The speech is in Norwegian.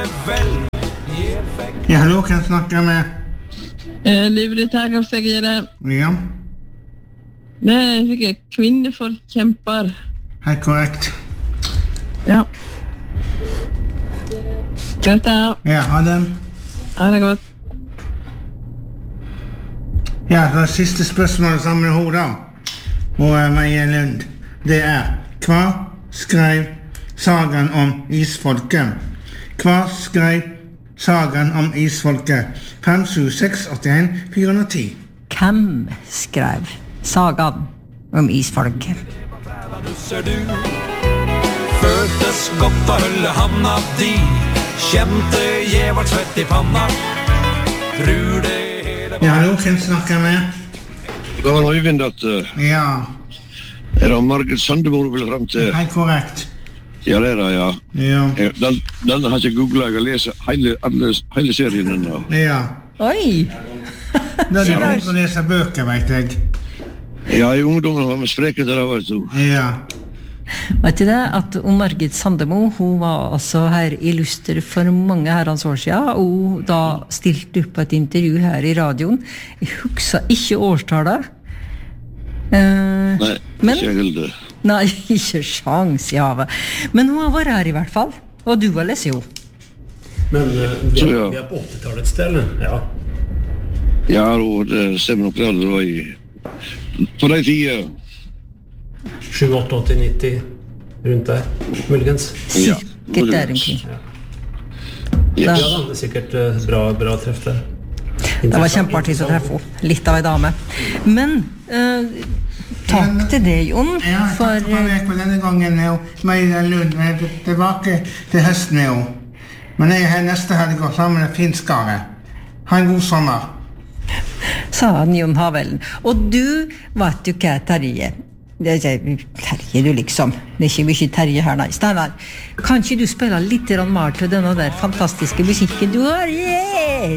Ja, hallo, kan jeg snakke med? Livet her kan jeg gjøre. Ja, Det sikkert kvinnefolkkjemper. helt korrekt. Ja. Greit da. Ja, ha det. Ha det godt. Ja, det siste spørsmålet sammen med hodet. Og Maja Lund. Det hva skrev sagaen om isfolket? Hva skrev sagaen om isfolket? 5, 7, 6, 81, 410. Hvem skrev sagaen om isfolket? Føltes godt å holde handa di. Kjente jævart svett i panna. Tror det hele Ja, hallo, kan jeg snakke med? Det var Øyvind at Ja, det Margit Sandemo vil frem til. helt korrekt. Ja, det det, ja. Ja, Den har ikke googlet, jeg har lest hele serien den. ja. Oi! Da er det godt å lese bøker, vet jeg. Ja, i ungdommen var vi spreket der, vet du. Ja, Vet du det, at Margit Sandemo, hun var altså her i Luster for mange herrens år siden, og da stilte opp et intervju her i radioen. Jeg husker ikke årstallet. Nei, Men- ikke helt. Nei, ikke sjans i havet. Men hun har vært her i hvert fall, og du har lest jo. Men Så, ja. vi på 80-tallet sted, ja. Ja, og det stemmer nok det var i... På de tida. 7, 8, 80, 90, rundt der, muligens. Ja, Sikkert der omkring. Ja, da, det sikkert bra treff der. Det var kjempeartig å treffe henne. Litt av en dame. Men takk til deg, Jon, ja, for takk for meg på denne gangen. Maja Lund, jeg er tilbake til høsten med henne. Men jeg er her neste helg og sammen med finskere. Ha en god sommer. sa han Jon Havellen. Og du, vet du hva, Terje? Det er ikke Terje, du liksom. Det er ikke mye Terje her, nei. Steinar, kan ikke du spille litt mer til denne der fantastiske musikken du har? Yeah!